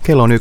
Kello on 11.56.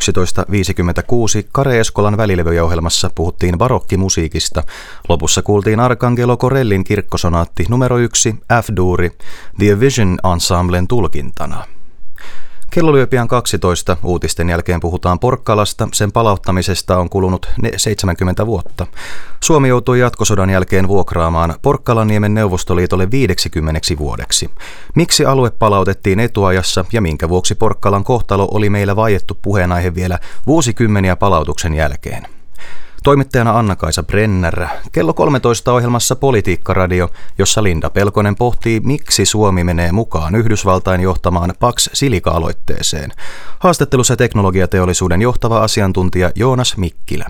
Kare Eskolan välilevyjä-ohjelmassa puhuttiin barokkimusiikista. Lopussa kuultiin Arcangelo Corellin kirkkosonaatti numero 1 F-duuri The Vision Ensemblen tulkintana. Kello lyö pian 12. Uutisten jälkeen puhutaan Porkkalasta. Sen palauttamisesta on kulunut 70 vuotta. Suomi joutui jatkosodan jälkeen vuokraamaan Porkkalanniemen Neuvostoliitolle 50 vuodeksi. Miksi alue palautettiin etuajassa ja minkä vuoksi Porkkalan kohtalo oli meillä vaiettu puheenaihe vielä vuosikymmeniä palautuksen jälkeen? Toimittajana Anna-Kaisa Brenner. Kello 13 ohjelmassa Politiikkaradio, jossa Linda Pelkonen pohtii, miksi Suomi menee mukaan Yhdysvaltain johtamaan Pax Silica-aloitteeseen. Haastattelussa teknologiateollisuuden johtava asiantuntija Joonas Mikkilä.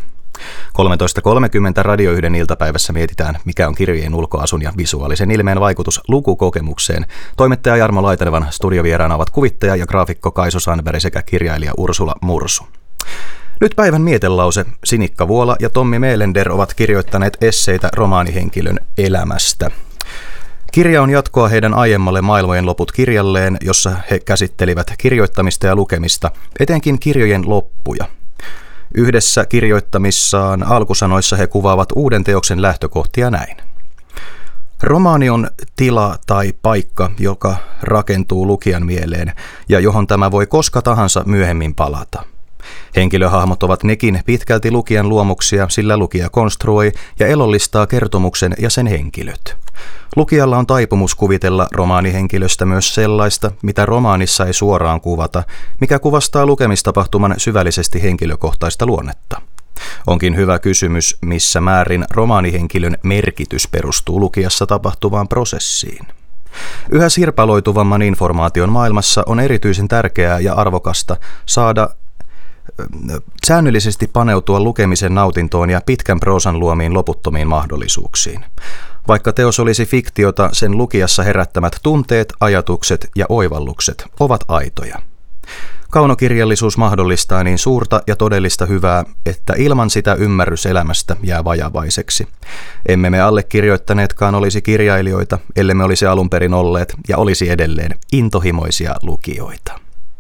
13.30 Radio 1 iltapäivässä mietitään, mikä on kirjojen ulkoasun ja visuaalisen ilmeen vaikutus lukukokemukseen. Toimittaja Jarmo Laitanevan studiovieraana ovat kuvittaja ja graafikko Kaisu Sandberg sekä kirjailija Ursula Mursu. Nyt päivän mietelause. Sinikka Vuola ja Tommi Meelender ovat kirjoittaneet esseitä romaanihenkilön elämästä. Kirja on jatkoa heidän aiemmalle Maailmojen loput -kirjalleen, jossa he käsittelivät kirjoittamista ja lukemista, etenkin kirjojen loppuja. Yhdessä kirjoittamissaan alkusanoissa he kuvaavat uuden teoksen lähtökohtia näin. Romaani on tila tai paikka, joka rakentuu lukijan mieleen ja johon tämä voi koska tahansa myöhemmin palata. Henkilöhahmot ovat nekin pitkälti lukijan luomuksia, sillä lukija konstruoi ja elollistaa kertomuksen ja sen henkilöt. Lukijalla on taipumus kuvitella romaanihenkilöstä myös sellaista, mitä romaanissa ei suoraan kuvata, mikä kuvastaa lukemistapahtuman syvällisesti henkilökohtaista luonnetta. Onkin hyvä kysymys, missä määrin romaanihenkilön merkitys perustuu lukijassa tapahtuvaan prosessiin. Yhä sirpaloituvamman informaation maailmassa on erityisen tärkeää ja arvokasta saada säännöllisesti paneutua lukemisen nautintoon ja pitkän proosan luomiin loputtomiin mahdollisuuksiin. Vaikka teos olisi fiktiota, sen lukijassa herättämät tunteet, ajatukset ja oivallukset ovat aitoja. Kaunokirjallisuus mahdollistaa niin suurta ja todellista hyvää, että ilman sitä ymmärrys elämästä jää vajavaiseksi. Emme me allekirjoittaneetkaan olisi kirjailijoita, ellemme olisi alun perin olleet ja olisi edelleen intohimoisia lukijoita.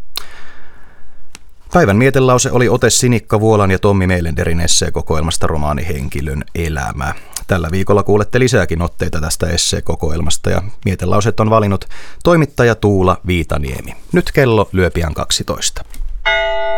Päivän mietelause oli ote Sinikka Vuolan ja Tommi Meelenderin esseekokoelmasta romaanihenkilön elämä. Tällä viikolla kuulette lisääkin otteita tästä esseekokoelmasta ja mietelauset on valinnut toimittaja Tuula Viitaniemi. Nyt kello lyö pian 12.